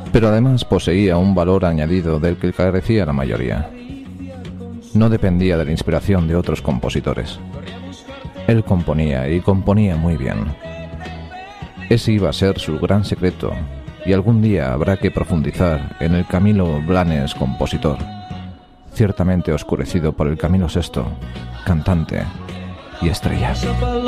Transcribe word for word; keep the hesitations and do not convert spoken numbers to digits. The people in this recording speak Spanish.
pero además poseía un valor añadido del que carecía la mayoría. No dependía de la inspiración de otros compositores. Él componía y componía muy bien. Ese iba a ser su gran secreto, y algún día habrá que profundizar en el Camilo Blanes compositor, ciertamente oscurecido por el Camilo sexto, cantante y estrella.